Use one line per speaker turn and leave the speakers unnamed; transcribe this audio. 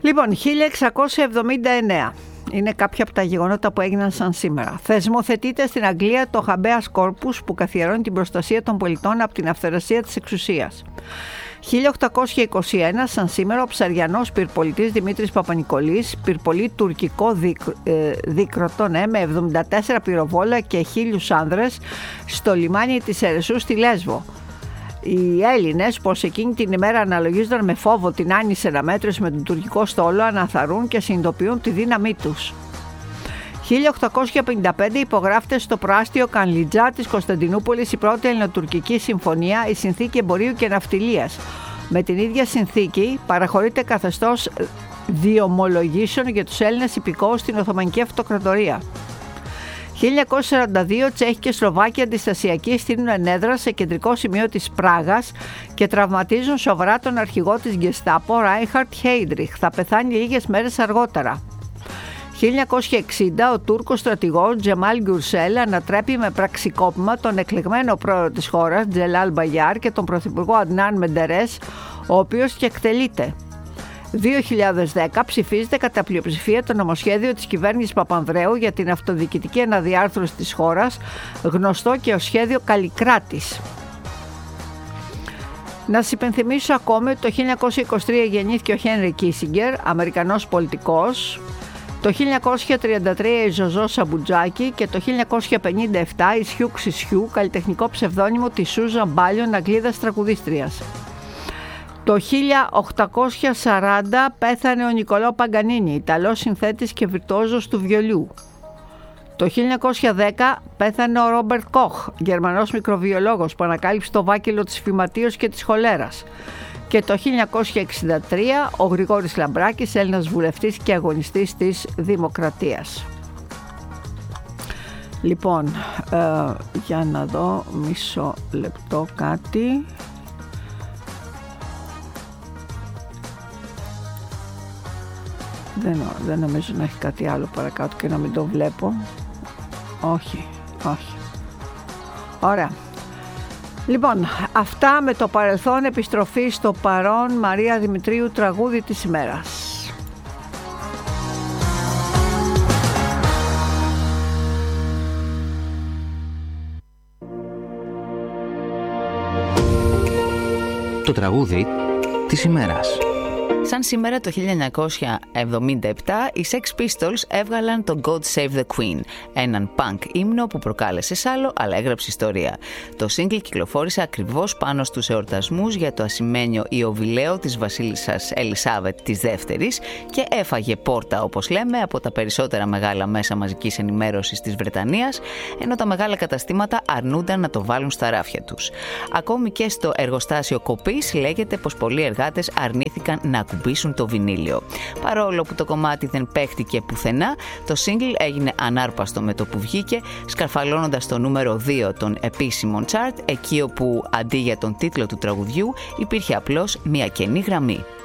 Λοιπόν, 1679 είναι κάποια από τα γεγονότα που έγιναν σαν σήμερα. Θεσμοθετείται στην Αγγλία το Habeas Corpus που καθιερώνει την προστασία των πολιτών από την αυθαιρεσία της εξουσίας. 1821 σαν σήμερα ο ψαριανός πυρπολιτής Δημήτρης Παπανικολής πυρπολεί τουρκικό δίκροτο με 74 πυροβόλα και 1.000 άνδρες στο λιμάνι της Ερεσού στη Λέσβο. Οι Έλληνες, πως εκείνη την ημέρα αναλογίζονταν με φόβο την άνηση αναμέτρηση με τον τουρκικό στόλο, αναθαρρούν και συνειδητοποιούν τη δύναμή τους. 1855 υπογράφεται στο προάστιο Κανλιτζά της Κωνσταντινούπολης η πρώτη ελληνοτουρκική συμφωνία, η συνθήκη εμπορίου και ναυτιλίας. Με την ίδια συνθήκη παραχωρείται καθεστώς διομολογήσεων για τους Έλληνες υπηκόους στην Οθωμανική Αυτοκρατορία. 1942 Τσέχοι και Σλοβάκοι αντιστασιακοί στείλουν ενέδρα σε κεντρικό σημείο της Πράγας και τραυματίζουν σοβαρά τον αρχηγό της Γκεστάπο Ράινχαρτ Χέιντριχ. Θα πεθάνει λίγες μέρες αργότερα. 1960 ο Τούρκος στρατηγός Τζεμάλ Γκιουρσέλ ανατρέπει με πραξικόπημα τον εκλεγμένο πρόεδρο της χώρας Τζελάλ Μπαγιάρ και τον πρωθυπουργό Αντνάν Μεντερές, ο οποίος και εκτελείται. 2010 ψηφίζεται κατά πλειοψηφία το νομοσχέδιο της κυβέρνησης Παπανδρέου για την αυτοδιοικητική αναδιάρθρωση της χώρας, γνωστό και ως σχέδιο Καλλικράτης. Να σας υπενθυμίσω ακόμη ότι το 1923 γεννήθηκε ο Χένρι Κίσιγκερ, Αμερικανός πολιτικός, το 1933 η Ζωζό Σαμπουτζάκη και το 1957 η Σιού Ξισιού, καλλιτεχνικό ψευδόνυμο της Σούζαν Μπάλιον, Αγγλίδας τραγουδίστριας. Το 1840 πέθανε ο Νικολάο Παγκανίνι, Ιταλός συνθέτης και βιρτουόζος του βιολιού. Το 1910 πέθανε ο Ρόμπερτ Κοχ, Γερμανός μικροβιολόγος που ανακάλυψε το βάκελο της φυματίως και της χολέρας. Και το 1963 ο Γρηγόρης Λαμπράκης, Έλληνας βουλευτής και αγωνιστής της Δημοκρατίας. Λοιπόν, για να δω μισό λεπτό κάτι. Δεν νομίζω να έχει κάτι άλλο παρακάτω και να μην το βλέπω. Όχι. Ωραία. Λοιπόν, αυτά με το παρελθόν, επιστροφή στο παρόν. Μαρία Δημητρίου, τραγούδι της ημέρας.
Το τραγούδι της ημέρας.
Σαν σήμερα το 1977 οι Sex Pistols έβγαλαν το God Save the Queen, έναν punk ύμνο που προκάλεσε σάλο αλλά έγραψε ιστορία. Το single κυκλοφόρησε ακριβώς πάνω στους εορτασμούς για το ασημένιο Ιωβιλέο της βασίλισσας Ελισάβετ της Δεύτερης και έφαγε πόρτα, όπως λέμε, από τα περισσότερα μεγάλα μέσα μαζικής ενημέρωσης της Βρετανίας, ενώ τα μεγάλα καταστήματα αρνούνταν να το βάλουν στα ράφια τους. Ακόμη και στο εργοστάσιο κοπής λέγεται πως πολλοί εργάτες αρνήθηκαν να κουμπίσουν το βινίλιο. Παρόλο που το κομμάτι δεν παίχτηκε πουθενά, το single έγινε ανάρπαστο με το που βγήκε, σκαρφαλώνοντας το νούμερο 2 των επίσημων chart, εκεί όπου αντί για τον τίτλο του τραγουδιού υπήρχε απλώς μια κενή γραμμή.